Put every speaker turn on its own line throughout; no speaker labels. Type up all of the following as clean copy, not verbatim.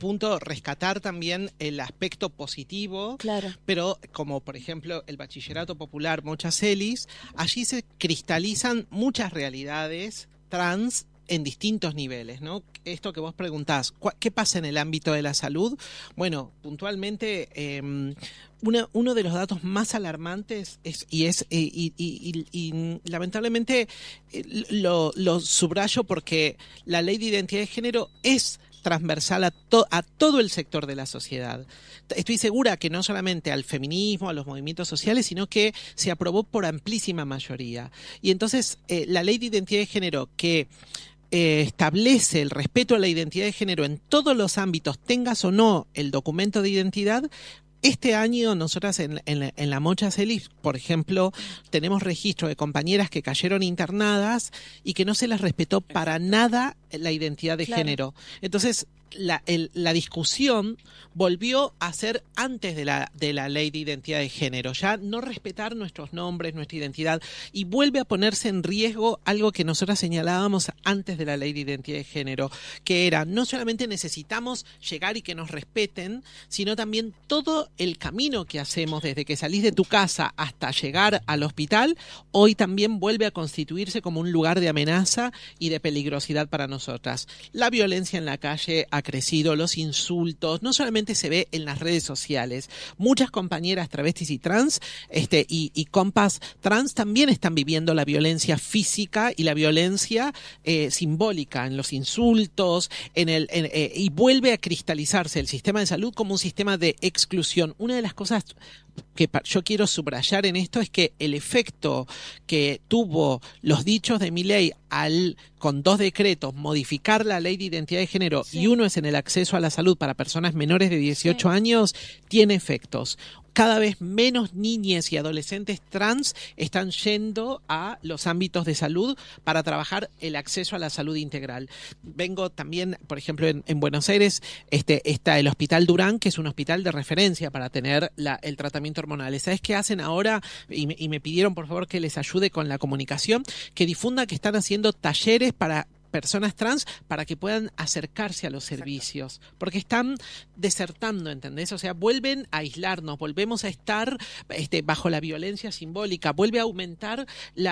punto rescatar también el aspecto positivo,
Claro.
pero como por ejemplo el bachillerato popular Mochacelis, allí se cristalizan muchas realidades trans en distintos niveles, ¿no? Esto que vos preguntás, ¿qué pasa en el ámbito de la salud? Bueno, puntualmente, uno de los datos más alarmantes y lamentablemente lo subrayo porque la ley de identidad de género es transversal a todo el sector de la sociedad. Estoy segura que no solamente al feminismo, a los movimientos sociales, sino que se aprobó por amplísima mayoría. Y entonces la ley de identidad de género que establece el respeto a la identidad de género en todos los ámbitos, tengas o no el documento de identidad. Este año nosotras en la Mochacelis, por ejemplo, tenemos registro de compañeras que cayeron internadas y que no se les respetó para nada la identidad de género. Entonces, la discusión volvió a ser antes de la ley de identidad de género, ya no respetar nuestros nombres, nuestra identidad, y vuelve a ponerse en riesgo algo que nosotras señalábamos antes de la ley de identidad de género, que era no solamente necesitamos llegar y que nos respeten, sino también todo el camino que hacemos desde que salís de tu casa hasta llegar al hospital, hoy también vuelve a constituirse como un lugar de amenaza y de peligrosidad para nosotras. La violencia en la calle ha crecido, los insultos, no solamente se ve en las redes sociales, muchas compañeras travestis y trans y compas trans también están viviendo la violencia física y la violencia simbólica en los insultos, y vuelve a cristalizarse el sistema de salud como un sistema de exclusión. Una de las cosas que yo quiero subrayar en esto es que el efecto que tuvo los dichos de Milei con 2 decretos, modificar la ley de identidad de género, y uno es en el acceso a la salud para personas menores de 18 años, tiene efectos. Cada vez menos niñas y adolescentes trans están yendo a los ámbitos de salud para trabajar el acceso a la salud integral. Vengo también, por ejemplo, en Buenos Aires está el Hospital Durán, que es un hospital de referencia para tener el tratamiento hormonal. ¿Sabes qué hacen ahora? Y me pidieron, por favor, que les ayude con la comunicación, que difunda que están haciendo talleres para personas trans para que puedan acercarse a los servicios, porque están desertando, ¿entendés? O sea, vuelven a aislarnos, volvemos a estar bajo la violencia simbólica, vuelve a aumentar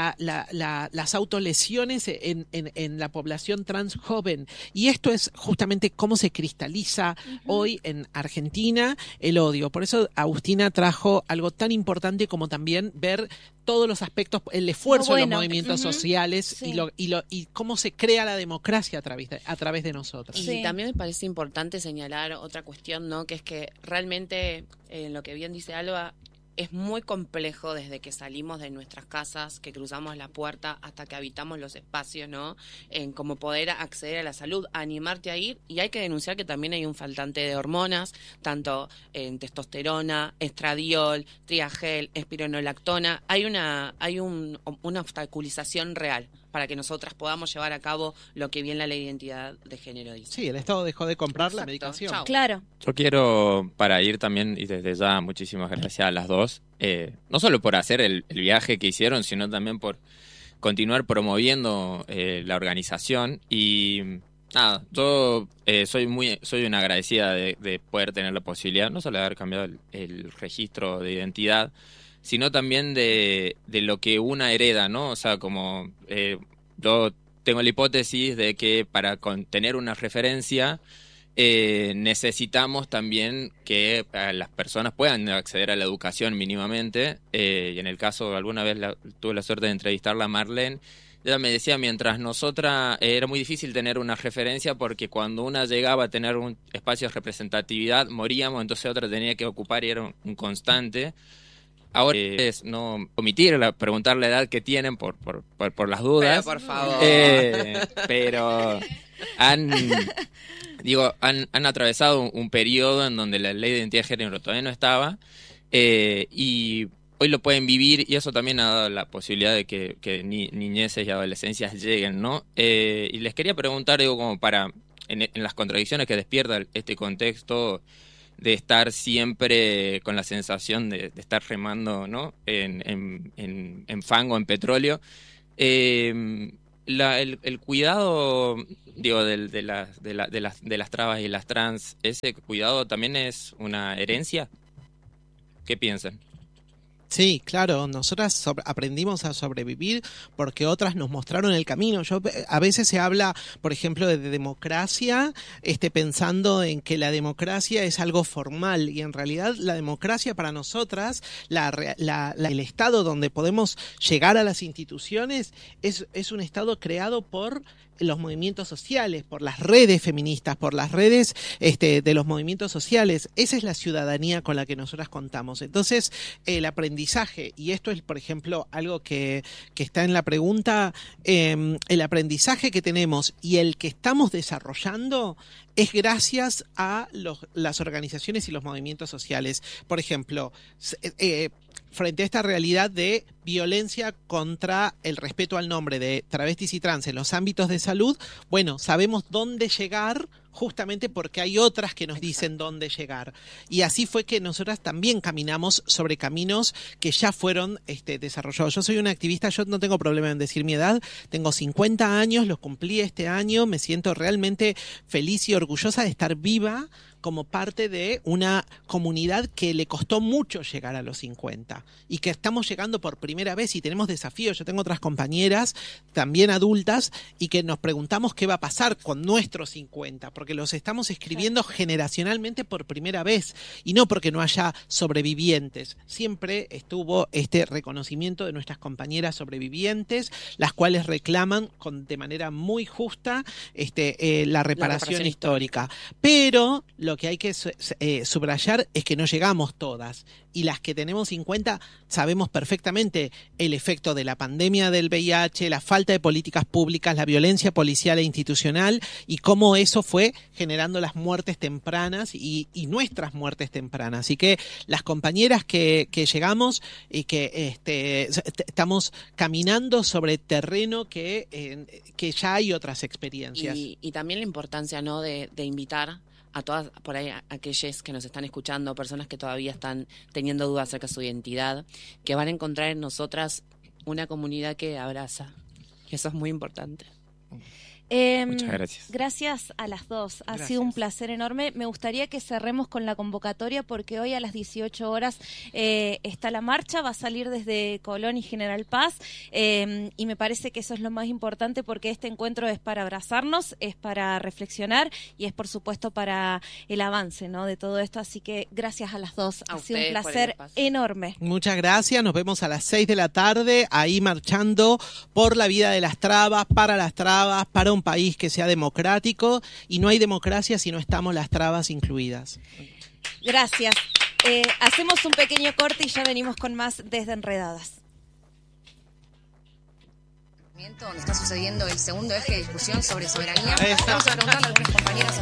las autolesiones en la población trans joven, y esto es justamente cómo se cristaliza hoy en Argentina el odio. Por eso Agustina trajo algo tan importante como también ver todos los aspectos, el esfuerzo de los movimientos sociales y cómo se crea la democracia a través de nosotros.
Y también me parece importante señalar otra cuestión, ¿no? Que es que realmente, lo que bien dice Alba, es muy complejo desde que salimos de nuestras casas, que cruzamos la puerta, hasta que habitamos los espacios, ¿no? En cómo poder acceder a la salud, animarte a ir, y hay que denunciar que también hay un faltante de hormonas, tanto en testosterona, estradiol, triagel, espironolactona. Hay una obstaculización real para que nosotras podamos llevar a cabo lo que bien la ley de identidad de género dice.
Sí, el Estado dejó de comprar la medicación.
Chau.
Claro.
Yo quiero, para ir también, y desde ya muchísimas gracias a las dos, no solo por hacer el viaje que hicieron, sino también por continuar promoviendo la organización. Y nada, yo soy una agradecida de poder tener la posibilidad, no solo de haber cambiado el registro de identidad, sino también de lo que una hereda, ¿no? O sea, como yo tengo la hipótesis de que para tener una referencia necesitamos también que las personas puedan acceder a la educación mínimamente, y en el caso, alguna vez tuve la suerte de entrevistarla a Marlene. Ella me decía, mientras nosotras era muy difícil tener una referencia porque cuando una llegaba a tener un espacio de representatividad moríamos, entonces otra tenía que ocupar y era un constante. Ahora es no omitir preguntar la edad que tienen por las dudas.
Pero por favor.
Pero han atravesado un periodo en donde la ley de identidad de género todavía no estaba, y hoy lo pueden vivir, y eso también ha dado la posibilidad de que niñeces y adolescencias lleguen, ¿no? Y les quería preguntar, como en las contradicciones que despierta este contexto de estar siempre con la sensación de estar remando, ¿no? en fango, en petróleo. el cuidado, digo, de las trabas y las trans, ¿ese cuidado también es una herencia? ¿Qué piensan?
Sí, claro, nosotras aprendimos a sobrevivir porque otras nos mostraron el camino. A veces se habla, por ejemplo, de democracia, pensando en que la democracia es algo formal y en realidad la democracia para nosotras, el estado donde podemos llegar a las instituciones es un estado creado por los movimientos sociales, por las redes feministas, por las redes de los movimientos sociales. Esa es la ciudadanía con la que nosotras contamos. Entonces, el aprendizaje, y esto es, por ejemplo, algo que está en la pregunta, el aprendizaje que tenemos y el que estamos desarrollando es gracias a las organizaciones y los movimientos sociales. Por ejemplo, frente a esta realidad de violencia contra el respeto al nombre de travestis y trans en los ámbitos de salud, bueno, sabemos dónde llegar justamente porque hay otras que nos dicen dónde llegar. Y así fue que nosotras también caminamos sobre caminos que ya fueron desarrollados. Yo soy una activista, yo no tengo problema en decir mi edad, tengo 50 años, los cumplí este año, me siento realmente feliz y orgullosa de estar viva como parte de una comunidad que le costó mucho llegar a los 50 y que estamos llegando por primera vez y tenemos desafíos. Yo tengo otras compañeras también adultas y que nos preguntamos qué va a pasar con nuestros 50, porque los estamos escribiendo generacionalmente por primera vez y no porque no haya sobrevivientes. Siempre estuvo este reconocimiento de nuestras compañeras sobrevivientes, las cuales reclaman de manera muy justa la reparación histórica. Pero lo que hay que subrayar es que no llegamos todas y las que tenemos 50 sabemos perfectamente el efecto de la pandemia del VIH, la falta de políticas públicas, la violencia policial e institucional y cómo eso fue generando las muertes tempranas y nuestras muertes tempranas. Así que las compañeras que llegamos y que estamos caminando sobre terreno que ya hay otras experiencias.
Y también la importancia, ¿no?, de invitar a todas, por ahí, a aquellas que nos están escuchando, personas que todavía están teniendo dudas acerca de su identidad, que van a encontrar en nosotras una comunidad que abraza. Eso es muy importante.
Muchas gracias.
Gracias a las dos. Ha sido un placer enorme. Me gustaría que cerremos con la convocatoria porque hoy a las 18 horas está la marcha, va a salir desde Colón y General Paz y me parece que eso es lo más importante porque este encuentro es para abrazarnos, es para reflexionar y es por supuesto para el avance, ¿no?, de todo esto. Así que gracias a las dos. Ha sido un placer enorme.
Muchas gracias. Nos vemos a las 6 de la tarde ahí marchando por la vida de las trabas, para un país que sea democrático y no hay democracia si no estamos las trabas incluidas.
Gracias. Hacemos un pequeño corte y ya venimos con más desde Enredadas.
Donde está sucediendo el segundo eje de discusión sobre soberanía. Vamos a preguntarle a algunas compañeras